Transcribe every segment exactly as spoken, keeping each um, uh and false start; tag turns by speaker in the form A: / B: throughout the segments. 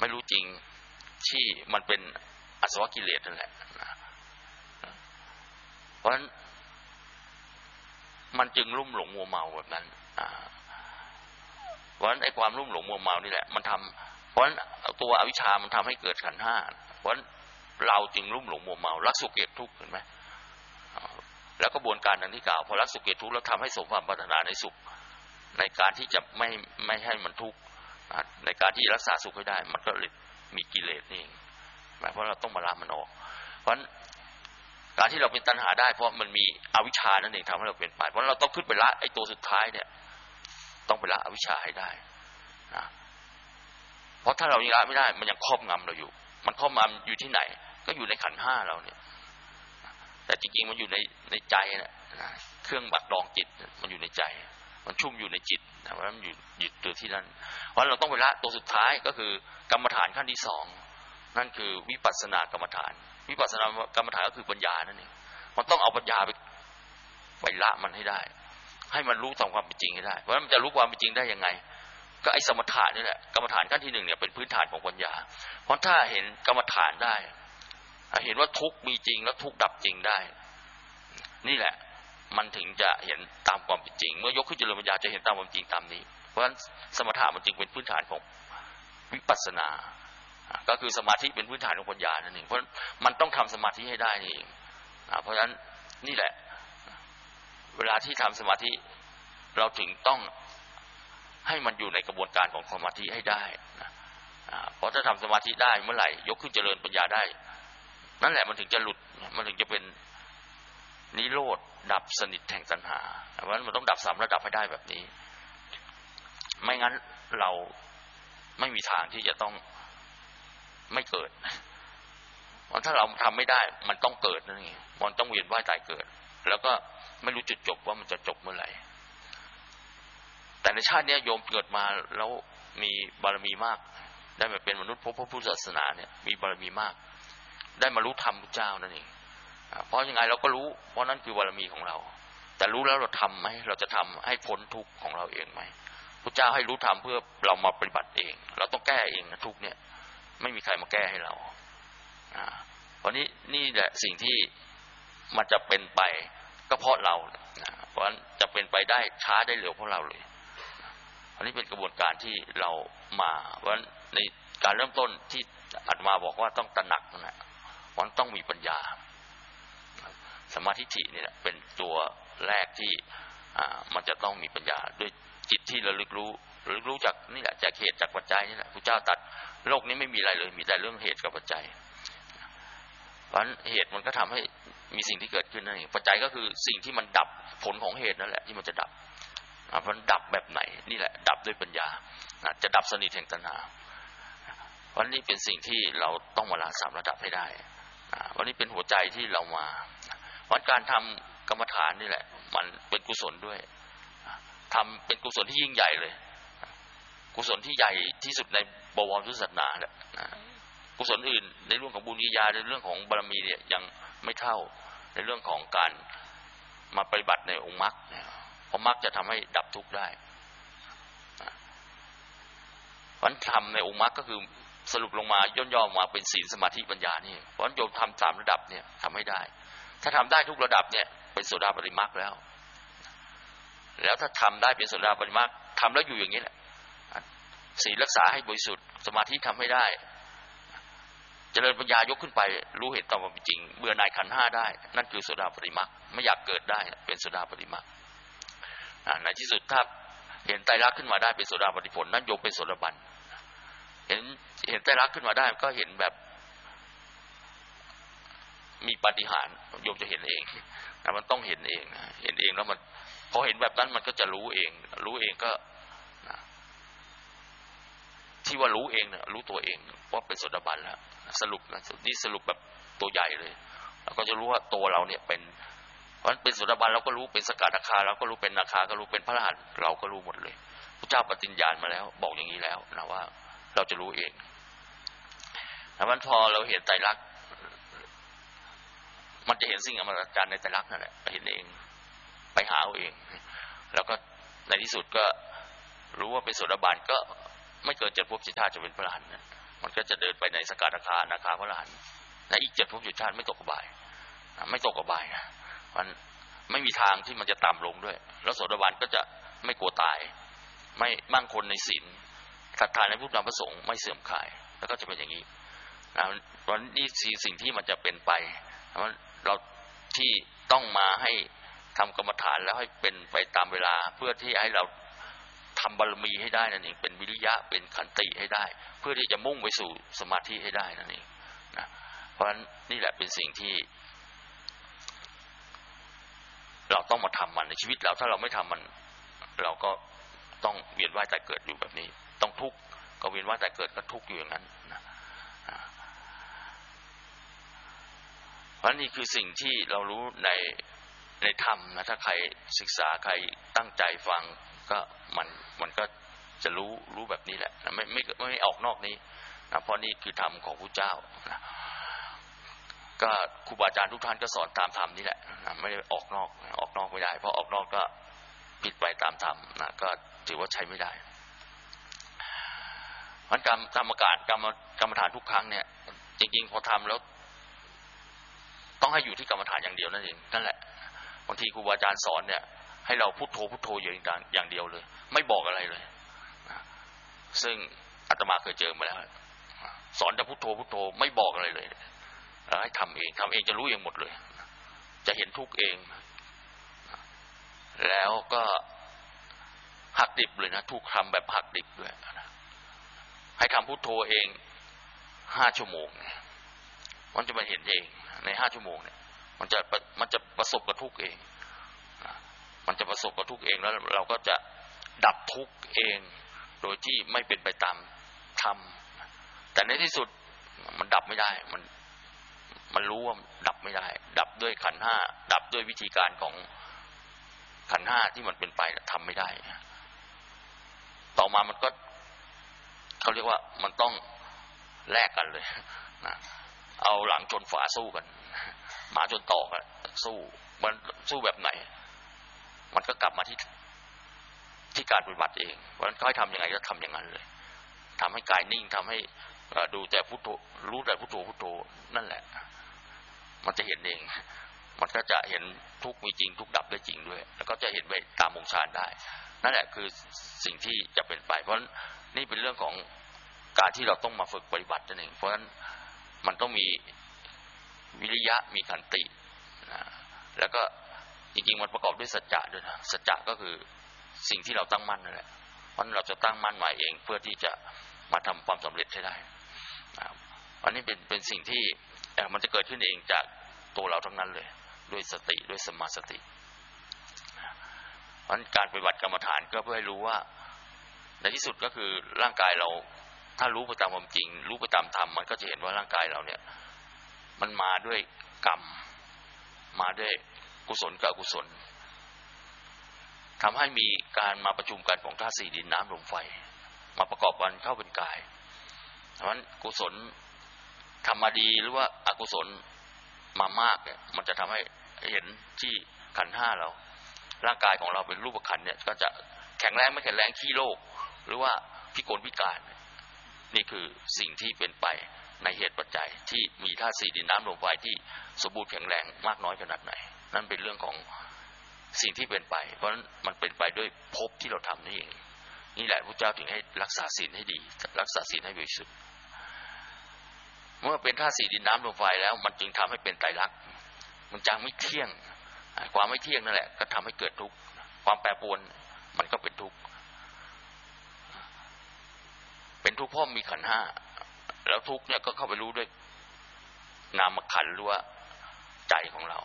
A: ไม่รู้จริงที่มันเป็นอาสวะกิเลสนั่นแหละเพราะฉะนั้นมันจึงลุ่มหลงมัวเมาแบบนั้นเพราะฉะนั้นไอ้ความลุ่มหลงมัวเมานี่แหละมันทำเพราะฉะนั้นตัวอวิชชามันทำให้เกิดขันธ์ห้าเพราะฉะนั้นเราจึงลุ่มหลงมัวเมารักสุขเกลียดทุกข์เห็นไหมแล้วกระบวนการดังที่กล่าวพอรักสุขเกลียดทุกข์แล้วทำให้สมความปรารถนาในสุขในการที่จะไม่ไม่ให้มันทุกข์ในการที่รักษาสุขให้ได้มันก็เลยมีกิเลสนี่เพราะเราต้องมาละมันออกเพราะฉะนั้นการที่เราเป็นตัณหาได้เพราะมันมีอวิชชานั่นเองทำให้เราเป็นไปเพราะเราต้องขึ้นไปละไอ้ตัวสุดท้ายเนี่ยต้องไปละอวิชชาให้ได้นะเพราะถ้าเรายังละไม่ได้มันยังครอบงำเราอยู่มันครอบงำอยู่ที่ไหนก็อยู่ในขันธ์ห้าเราเนี่ยแต่จริงๆมันอยู่ในในใจนะเครื่องบัดดองจิตมันอยู่ในใจมันชุ่มอยู่ในจิตนะเพราะมันอยู่อยู่ตัวที่นั่นเพราะเราต้องไปละตัวสุดท้ายก็คือกรรมฐานขั้นที่สองนั่นคือวิปัสสนากรรมฐานวิปัสสนากรรมฐานก็คือปัญญานั่นเองมันต้องเอาปัญญาไปไปละมันให้ได้ให้มันรู้ตามความเป็นจริงให้ได้เพราะมันจะรู้ความเป็นจริงได้ยังไงก็ไอ้สมถะนี่แหละกรรมฐานขั้นที่หนึ่งเนี่ยเป็นพื้นฐานของปัญญาเพราะถ้าเห็นกรรมฐานได้เห็นว่าทุกข์มีจริงแล้วทุกข์ดับจริงได้นี่แหละมันถึงจะเห็นตามความเป็นจริงเมื่อยกขึ้นเจริญปัญญาจะเห็นตามความจริงตามนี้เพราะฉะนั้นสมถะมันจึงเป็นพื้นฐานของวิปัสสนาก็คือสมาธิเป็นพื้นฐานของปัญญานั่นเองเพราะมันต้องทำสมาธิให้ได้นี่เองเพราะฉะนั้นนี่แหละเวลาที่ทำสมาธิเราถึงต้องให้มันอยู่ในกระบวนการของสมาธิให้ได้นะเพราะถ้าทำสมาธิได้เมื่อไหร่ยกขึ้นเจริญปัญญาได้นั่นแหละมันถึงจะหลุดมันถึงจะเป็นนิโรธดับสนิทแห่งตัณหาเพราะฉะนั้นมันต้องดับสามระดับให้ได้แบบนี้ไม่งั้นเราไม่มีทางที่จะต้องไม่เกิดเพราะถ้าเราทำไม่ได้มันต้องเกิดนั่นเองมันต้องเวียนว่ายตายเกิดแล้วก็ไม่รู้จุดจบว่ามันจะจบเมื่อไหร่แต่ในชาตินี้โยมเกิดมาแล้วมีบารมีมากได้มาเป็นมนุษย์พบพระพุทธศาสนาเนี่ยมีบารมีมากได้มารู้ธรรมพระเจ้านั่นเองเพราะยังไงเราก็รู้เพราะนั่นคือบารมีของเราแต่รู้แล้วเราทำไหมเราจะทำให้พ้นทุกข์ของเราเองไหมพระเจ้าให้รู้ธรรมเพื่อเรามาปฏิบัติเองเราต้องแก้เองนะทุกข์เนี่ยไม่มีใครมาแก้ให้เราเพราะนี้นี่แหละสิ่งที่มันจะเป็นไปก็เพราะเราเพราะฉะนั้นจะเป็นไปได้ช้าได้เร็วเพราะเราเลยอันนี้เป็นกระบวนการที่เรามาเพราะฉะนั้นในการเริ่มต้นที่อาตมาบอกว่าต้องตระหนักนะมันต้องมีปัญญาสมาธิฐินี่แหละเป็นตัวแรกที่มันจะต้องมีปัญญาด้วยจิตที่ระลึกรู้ระลึกรู้จากนี่แหละจากเหตุจากปัจจัยนี่แหละพระเจ้าตรัสโลกนี้ไม่มีอะไรเลยมีแต่เรื่องเหตุกับปัจจัยเพราะฉะนั้นเหตุมันก็ทำให้มีสิ่งที่เกิดขึ้นนั่นเองปัจจัยก็คือสิ่งที่มันดับผลของเหตุนั่นแหละที่มันจะดับเพราะมันดับแบบไหนนี่แหละดับด้วยปัญญาจะดับสนิทแห่งตัณหาวันนี้เป็นสิ่งที่เราต้องมาละสามระดับให้ได้วันนี้เป็นหัวใจที่เรามาวันการทำกรรมฐานนี่แหละมันเป็นกุศลด้วยทำเป็นกุศลที่ยิ่งใหญ่เลยกุศลที่ใหญ่ที่สุดในบวรศาสนาแหละกุศลอื่นในเรื่องของบุญญาในเรื่องของบารมีเนี่ยยังไม่เท่าในเรื่องของการมาปฏิบัติในองค์มรรคเพราะมรรคจะทำให้ดับทุกข์ได้วันทำในองค์มรรคก็คือสรุปลงมาย่นย่อมาเป็นศีลสมาธิปัญญานี่เพราะฉะนั้นโยมทำสามระดับเนี่ยทำให้ได้ถ้าทำได้ทุกระดับเนี่ยเป็นโสดาปัตติมรรคแล้วแล้วถ้าทำได้เป็นโสดาปัตติมรรคทำแล้วอยู่อย่างนี้แหละศีลรักษาให้บริสุทธิ์สมาธิทำให้ได้เจริญปัญญายกขึ้นไปรู้เหตุตามความเป็นจริงเบื่อหน่ายขันธ์ห้าได้นั่นคือโสดาปัตติมรรคไม่อยากเกิดได้เป็นโสดาปัตติมรรคในที่สุดถ้าเห็นไตรลักษณ์ขึ้นมาได้เป็นโสดาปัตติผลนั่นโยมเป็นโสดาบันเห็นเห็นไตรลักษณ์ขึ้นมาได้ก็เห็นแบบมีปาฏิหาริย์โยมจะเห็นเองแต่มันต้องเห็นเองเห็นเองแล้วมันพอเห็นแบบนั้นมันก็จะรู้เองรู้เองก็ที่ว่ารู้เองเนี่ยรู้ตัวเองว่าเป็นโสดาบันแล้วสรุปนะนี่สรุปแบบตัวใหญ่เลยแล้วก็จะรู้ว่าตัวเราเนี่ยเป็นเพราะเป็นโสดาบันเราก็รู้เป็นสกทาคาเราก็รู้เป็นนาคาก็รู้เป็นพระอรหันต์เราก็รู้หมดเลยพระเจ้าปฏิญญาณมาแล้วบอกอย่างนี้แล้วนะว่าเราจะรู้เองแล้วมันพอเราเห็นไตรลักษณ์มันจะเห็นสิ่งมหัศจรรย์ในไตรลักษณ์นั่นแหละเห็นเองไปหาเอาเองแล้วก็ในที่สุดก็รู้ว่าเป็นโสดาบันก็ไม่เกินเจ็ดภพเจ็ดชาติจะเป็นพระอรหันต์มันก็จะเดินไปในสกทาคาอนาคาพระอรหันต์ในอีกเจ็ดภพเจ็ดชาติไม่ตกอบายไม่ตกอบายนะมันไม่มีทางที่มันจะต่ำลงด้วยแล้วโสดาบันก็จะไม่กลัวตายไม่มั่งคงในศีลศรัทธาในพุทธธรรมประสงค์ไม่เสื่อมคลายแล้วก็จะเป็นอย่างนี้นะวันนี้สิ่งที่มันจะเป็นไปเราที่ต้องมาให้ทำกรรมฐานแล้วให้เป็นไปตามเวลาเพื่อที่ให้เราทำบารมีให้ได้นั่นเองเป็นวิริยะเป็นขันติให้ได้เพื่อที่จะมุ่งไปสู่สมาธิให้ได้นั่นเองนะเพราะฉะนั้นนี่แหละเป็นสิ่งที่เราต้องมาทำมันในชีวิตเราถ้าเราไม่ทำมันเราก็ต้องเวียนว่ายตายเกิดอยู่แบบนี้ต้องทุกข์ก็เวียนว่ายตายเกิดก็ทุกข์อยู่อย่างนั้นนะเพราะนี่คือสิ่งที่เรารู้ในในธรรมนะถ้าใครศึกษาใครตั้งใจฟังก็มันมันก็จะรู้รู้แบบนี้แหละนะไม่ไม่ไม่ออกนอกนี้นะเพราะนี่คือธรรมของพระเจ้านะก็ครูบาอาจารย์ทุกท่านก็สอนตามธรรมนี่แหละนะไม่ได้ออกนอกออกนอกไม่ได้เพราะออกนอกก็ผิดไปตามธรรมนะก็ถือว่าใช้ไม่ได้มันกรรมกรรมการกรรมกรรมฐานทุกครั้งเนี่ยจริงๆพอทำแล้วต้องให้อยู่ที่กรรมฐานอย่างเดียวนั่นเองนั่นแหละบางทีครูบาอาจารย์สอนเนี่ยให้เราพุทโธพุทโธอย่างอย่างเดียวเลยไม่บอกอะไรเลยซึ่งอาตมาเคยเจอมาแล้วสอนแต่พุทโธพุทโธไม่บอกอะไรเลยแล้วให้ทำเองทำเองจะรู้เองหมดเลยจะเห็นทุกข์เองแล้วก็หักดิบเลยนะทุกทำแบบหักดิบด้วยให้ทำพุทโธเองห้าชั่วโมงมันจะมาเห็นเองในห้าชั่วโมงเนี่ยมันจะมันจะประสบกับทุกข์เองมันจะประสบกับทุกข์เองแล้วเราก็จะดับทุกข์เองโดยที่ไม่เป็นไปตามธรรมแต่ในที่สุดมันดับไม่ได้มันมันรู้ว่าดับไม่ได้ดับด้วยขันธ์ห้าดับด้วยวิธีการของขันธ์ห้าที่มันเป็นไปทำไม่ได้ต่อมามันก็เขาเรียกว่ามันต้องแลกกันเลยนะเอาหลังชนฝาสู้กันหมาชนตอกอะสู้มันสู้แบบไหนมันก็กลับมาที่ที่การปฏิบัติเองเพราะฉะนั้นเขาให้ทำยังไงก็ทำอย่างนั้นเลยทำให้กายนิ่งทำให้ดูแต่พุทโธรู้แต่พุทโธพุทโธนั่นแหละมันจะเห็นเองมันก็จะเห็นทุกมีจริงทุกดับได้จริงด้วยแล้วก็จะเห็นไปตามองค์ฌานได้นั่นแหละคือสิ่งที่จะเป็นไปเพราะนี่เป็นเรื่องของการที่เราต้องมาฝึกปฏิบัตินั่นเองเพราะฉะนั้นมันต้องมีวิริยะมีขันตินะแล้วก็จริงๆมันประกอบด้วยสัจจะด้วยนะสัจจะก็คือสิ่งที่เราตั้งมั่นนั่นแหละเพราะเราจะตั้งมั่นมาเองเพื่อที่จะมาทำความสำเร็จให้ได้นะอันนี้เป็นเป็นสิ่งที่มันจะเกิดขึ้นเองจากตัวเราทั้งนั้นเลยด้วยสติด้วยสัมมาสติเพราะการปฏิบัติกรรมฐานก็เพื่อให้รู้ว่าในที่สุดก็คือร่างกายเราถ้ารู้ไปตามความจริงรู้ไปตามธรรมมันก็จะเห็นว่าร่างกายเราเนี่ยมันมาด้วยกรรมมาด้วยกุศลกับอกุศลทำให้มีการมาประชุมกันของธาตุสี่ดินน้ำลมไฟมาประกอบกันเข้าเป็นกายเพราะฉะนั้นกุศลทำมาดีหรือว่าอกุศลมามากเนี่ยมันจะทำให้เห็นที่ขันธ์ห้าเราร่างกายของเราเป็นรูปขันธ์เนี่ยก็จะแข็งแรงไม่แข็งแรงขี้โรคหรือว่าพิกลพิการนี่คือสิ่งที่เป็นไปในเหตุปัจจัยที่มีธาตุสี่ดินน้ำลมไฟที่สมบูรณ์แข็งแรงมากน้อยขนาดไหนนั่นเป็นเรื่องของสิ่งที่เป็นไปเพราะฉะนั้นมันเป็นไปด้วยภพที่เราทำนี่เองนี่แหละพระเจ้าถึงให้รักษาศีลให้ดีรักษาศีลให้บริสุทธิ์เมื่อเป็นธาตุสี่ดินน้ำลมไฟแล้วมันจึงทำให้เป็นไตรลักษณ์มันจังไม่เที่ยงความไม่เที่ยงนั่นแหละก็ทำให้เกิดทุกข์ความแปรปรวนมันก็เป็นทุกข์เป็นทุกข์เพราะมีขันธ์ห้าแล้วทุกข์เนี่ยก็เข้าไปรู้ด้วยนามขันธ์หรือว่าใจของเรา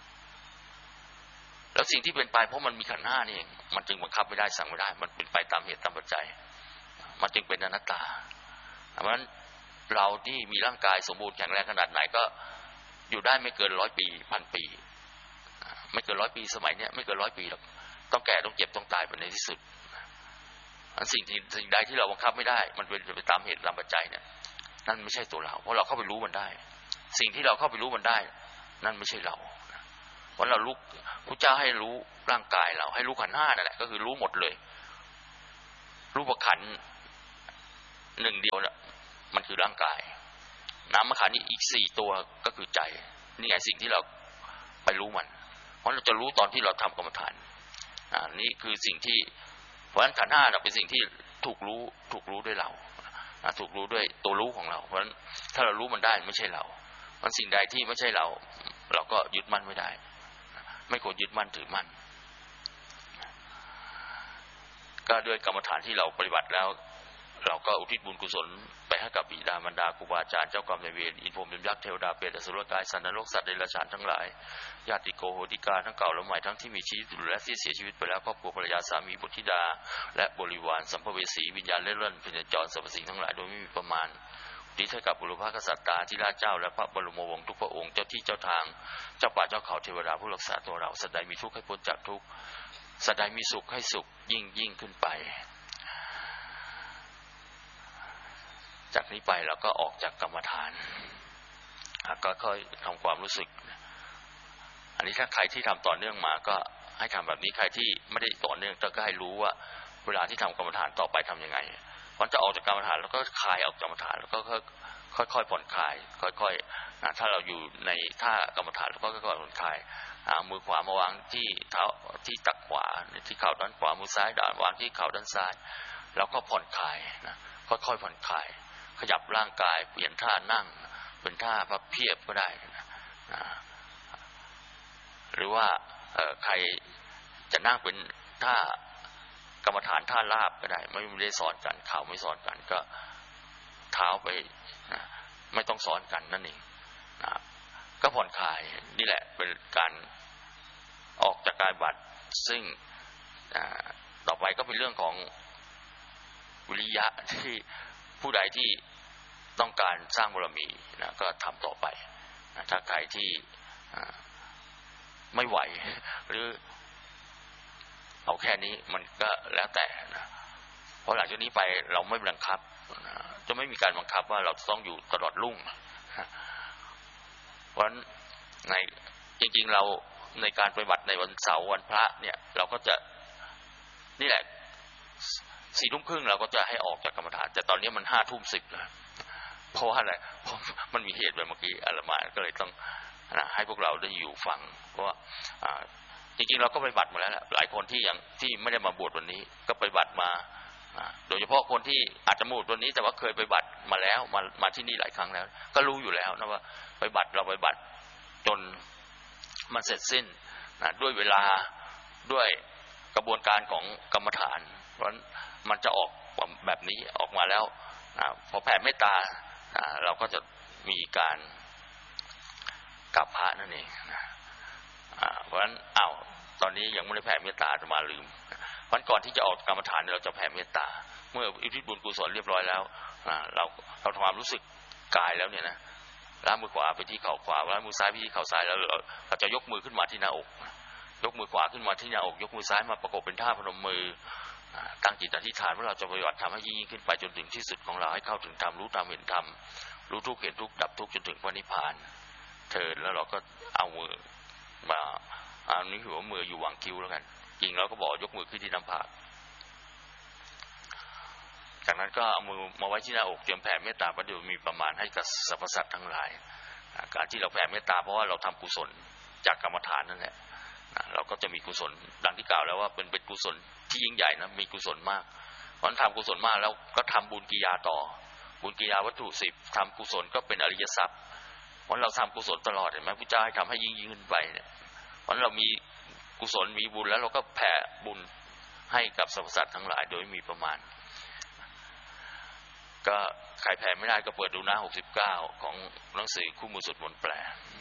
A: แล้วสิ่งที่เป็นไปเพราะมันมีขันธ์ห้านี่เองมันจึงบังคับไม่ได้สั่งไม่ได้มันเป็นไปตามเหตุตามปัจจัยมันจึงเป็นอนัตตาเพราะฉะนั้นเราที่มีร่างกายสมบูรณ์แข็งแรงขนาดไหนก็อยู่ได้ไม่เกินร้อยปีพันปีไม่เกินร้อยปีสมัยเนี้ยไม่เกินร้อยปีหรอกต้องแก่ต้องเจ็บต้องตายไปในที่สุดสิ่งที่สิ่งใดที่เราบังคับไม่ได้มันเป็นไปตามเหตุตามปัจจัยเนี่ยนั่นไม่ใช่ตัวเราเพราะเราเข้าไปรู้มันได้สิ่งที่เราเข้าไปรู้มันได้นั่นไม่ใช่เราเพราะเรารู้พระเจ้าให้รู้ร่างกายเราให้รู้ขันธ์ห้านั่นแหละก็คือรู้หมดเลยรูปขันธ์หนึ่งเดียวเนี่ยมันคือร่างกายน้ำมะขามนี่อีกสี่ตัวก็คือใจนี่ไงสิ่งที่เราไปรู้มันเพราะเราจะรู้ตอนที่เราทำกรรมฐานอ่านี่คือสิ่งที่เพราะฉะนั้นขันธ์ห้าเป็นสิ่งที่ถูกรู้ถูกรู้ด้วยเราถูกรู้ด้วยตัวรู้ของเราเพราะฉะนั้นถ้าเรารู้มันได้ไม่ใช่เราเพราะสิ่งใดที่ไม่ใช่เราเราก็ยึดมั่นไม่ได้ไม่ควรยึดมั่นถือมั่นก็ด้วยกรรมฐานที่เราปฏิบัติแล้วเราก็อุทิศบุญกุศลไปให้กับบิดามารดาครูบาอาจารย์เจ้ากรรมนายเวรอินพรหมยมยักษ์เทวดาเปรตอสุรกายสัตว์นรกสัตว์เดรัจฉานทั้งหลายญาติโกโหติกาทั้งเก่าและใหม่ทั้งที่มีชีวิตอยู่และที่เสียชีวิตไปแล้วครอบครัวภรรยาสามีบุตรธิดาและบริวารสัมภเวสีวิญญาณเล่ร่อนพเนจรสรรพสิ่งทั้งหลายโดยไม่มีประมาณอุทิศให้กับบุรพกษัตริย์ตาธิราชเจ้าและพระบรมวงศ์ทุกพระองค์เจ้าที่เจ้าทางเจ้าป่าเจ้าเขาเทวดาผู้รักษาตัวเราสัตว์ใดมีทุกข์ให้พ้นจากทุกข์สัตว์ใดมีสุขให้สุขยิ่งยิ่งขึ้นไปจากนี้ไปเราก็ออกจากกรรมฐานก็ค่อยทำความรู้สึกอันนี้ถ้าใครที่ทำต่อเนื่องมาก็ให้ทำแบบนี้ใครที่ไม่ได้ต่อเนื่องก็ให้รู้ว่าเวลาที่ทำกรรมฐานต่อไปทํำยังไงพอจะออกจากกรรมฐานแล้วก็คลายออกจากกรรมฐานแล้วก็ค่อยๆผ่อนคลายค่อยๆถ้าเราอยู่ในท่ากรรมฐานแล้วก็ค่อยๆผ่อนคลายมือขวามาวางที่เท้าที่ตักขวาที่เข่าด้านขวามือซ้ายด่านวางที่เข่าด้านซ้ายแล้วก็ผ่อนคลายนะค่อยๆผ่อนคลายขยับร่างกายเปลี่ยนท่านั่งเป็นท่าพับเพียบก็ได้นะหรือว่าใครจะนั่งเป็นท่ากรรมฐานท่าราบก็ได้ไม่ได้สอนกันเข่าไม่สอนกันก็เท้าไปนะไม่ต้องสอนกันนั่นเองนะก็ผ่อนคลายนี่แหละเป็นการออกจากกายบัตรซึ่งต่อไปก็เป็นเรื่องของวิริยะที่ผู้ใดที่ต้องการสร้างบารมีนะก็ทำต่อไปนะถ้าใครที่ไม่ไหวหรือเอาแค่นี้มันก็แล้วแต่นะเพราะหลังจากนี้ไปเราไม่บังคับนะจะไม่มีการบังคับว่าเราต้องอยู่ตลอดรุ่งนะเพราะฉะนั้นในจริงๆเราในการปฏิบัติในวันเสาร์วันพระเนี่ยเราก็จะนี่แหละสี่ทุ่มครึ่งเราก็จะให้ออกจากกรรมฐานแต่ตอนนี้มันห้าทุ่มสิบแล้วเพราะว่าอะไรเพราะมันมีเหตุแบบเมื่อกี้อาตมาก็เลยต้องนะให้พวกเราได้อยู่ฟังเพราะว่าจริงๆเราก็ปฏิบัติมาแล้วแหละหลายคนที่ยังที่ไม่ได้มาบวชวันนี้ก็ปฏิบัติมาโดยเฉพาะคนที่อาจจะบวชวันนี้แต่ว่าเคยปฏิบัติมาแล้วมามาที่นี่หลายครั้งแล้วก็รู้อยู่แล้วนะว่าปฏิบัติเราปฏิบัติจนมันเสร็จสิ้นนะด้วยเวลาด้วยกระบวนการของกรรมฐานเพราะมันจะออกแบบนี้ออกมาแล้วนะพอแผ่เมตตานะเราก็จะมีการกราบพระนั่นเองนะเพราะฉะนั้นอ้าวตอนนี้ยังไม่ได้แผ่เมตตาจะมาลืมวันก่อนที่จะออกกรรมฐานเราจะแผ่เมตตาเมื่ออุทิศบุญกุศลเรียบร้อยแล้วเราเราทำความรู้สึกกายแล้วเนี่ยนะล้างมือขวาไปที่เข่าขวาล้างมือซ้ายไปที่เข่าซ้ายแล้วเราจะยกมือขึ้นมาที่หน้าอกยกมือขวาขึ้นมาที่หน้าอกยกมือซ้ายมาประกบเป็นท่าพนมมือตั้งจิตอธิษฐานว่าเราจะปฏิบัติทำให้ยิ่งขึ้นไปจนถึงที่สุดของเราให้เข้าถึงธรรมรู้ธรรมเห็นธรรมรู้ทุกข์เห็นทุกข์ดับทุกข์จนถึงพระนิพพานเถิดแล้วเราก็เอามือมาอันนี้หัวมืออยู่วางคิ้วแล้วกันจริงแล้วก็บอกยกมือขึ้นที่หน้าผากจากนั้นก็เอามือมาไว้ที่หน้าอกเตรียมแผ่เมตตาประเดี๋ยวมีประมาณให้กับสรรพสัตว์ทั้งหลายการที่เราแผ่เมตตาเพราะว่าเราทำกุศลจากกรรมฐานนั่นแหละเราก็จะมีกุศลดังที่กล่าวแล้วว่าเป็นเป็นกุศลที่ยิ่งใหญ่นะมีกุศลมากเพราะทำกุศลมากแล้วก็ทำบุญกิยาต่อบุญกิยาวัตถุสิบทำกุศลก็เป็นอริยทรัพย์เพราะเราทำกุศลตลอดเห็นไหมพระเจ้าให้ทำให้ยิ่งยิ่งขึ้นไปเนี่ยเพราะเรามีกุศลมีบุญแล้วเราก็แผ่บุญให้กับสรรพสัตว์ทั้งหลายโดยมีประมาณก็ใครแผ่ไม่ได้ก็เปิดดูหน้าหกสิบเก้าของหนังสือคู่มือสวดมนต์แปล